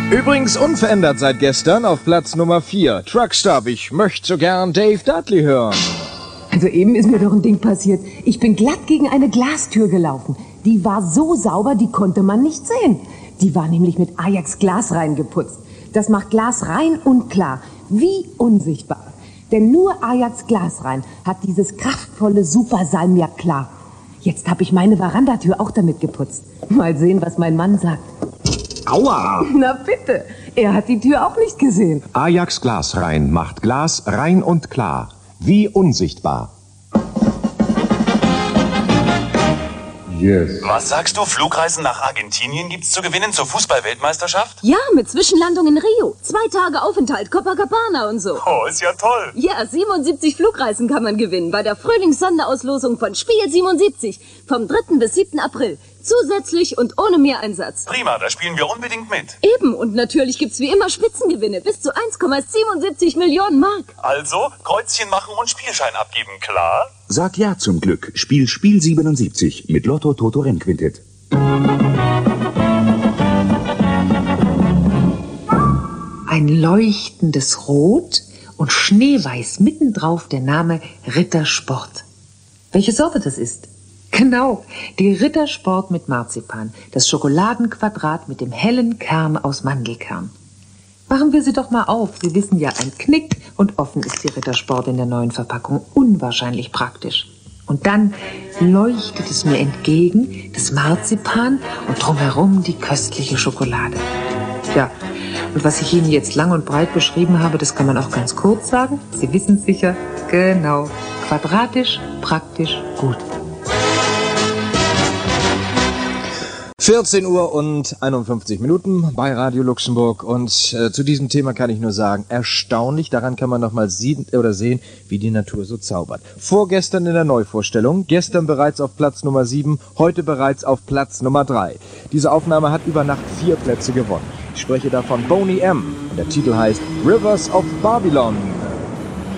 Übrigens unverändert seit gestern auf Platz Nummer 4. Truckstop, ich möchte so gern Dave Dudley hören. Also eben ist mir doch ein Ding passiert. Ich bin glatt gegen eine Glastür gelaufen. Die war so sauber, die konnte man nicht sehen. Die war nämlich mit Ajax Glas reingeputzt. Das macht Glas rein und klar, wie unsichtbar. Denn nur Ajax Glasrein hat dieses kraftvolle Super-Salmiak klar. Jetzt habe ich meine Verandatür auch damit geputzt. Mal sehen, was mein Mann sagt. Aua! Na bitte, er hat die Tür auch nicht gesehen. Ajax Glasrein macht Glas rein und klar. Wie unsichtbar. Yes. Was sagst du? Flugreisen nach Argentinien gibt's zu gewinnen zur Fußball-Weltmeisterschaft? Ja, mit Zwischenlandung in Rio. 2 Tage Aufenthalt, Copacabana und so. Oh, ist ja toll. Ja, 77 Flugreisen kann man gewinnen bei der Frühlingssonderauslosung von Spiel 77 vom 3. bis 7. April. Zusätzlich und ohne Mehreinsatz. Prima, da spielen wir unbedingt mit. Eben, und natürlich gibt's wie immer Spitzengewinne bis zu 1,77 Millionen Mark. Also, Kreuzchen machen und Spielschein abgeben, klar? Sag ja zum Glück. Spiel 77 mit Lotto Toto Rennquintett. Ein leuchtendes Rot und schneeweiß mittendrauf der Name Rittersport. Welche Sorte das ist? Genau, die Rittersport mit Marzipan, das Schokoladenquadrat mit dem hellen Kern aus Mandelkern. Machen wir sie doch mal auf. Sie wissen ja, ein Knick und offen ist die Rittersport in der neuen Verpackung. Unwahrscheinlich praktisch. Und dann leuchtet es mir entgegen, das Marzipan und drumherum die köstliche Schokolade. Ja, und was ich Ihnen jetzt lang und breit beschrieben habe, das kann man auch ganz kurz sagen. Sie wissen es sicher, genau. Quadratisch, praktisch, gut. 14 Uhr und 51 Minuten bei Radio Luxemburg und zu diesem Thema kann ich nur sagen, erstaunlich, daran kann man nochmal sehen, wie die Natur so zaubert. Vorgestern in der Neuvorstellung, gestern bereits auf Platz Nummer 7, heute bereits auf Platz Nummer 3. Diese Aufnahme hat über Nacht 4 Plätze gewonnen. Ich spreche da von Boney M. und der Titel heißt Rivers of Babylon.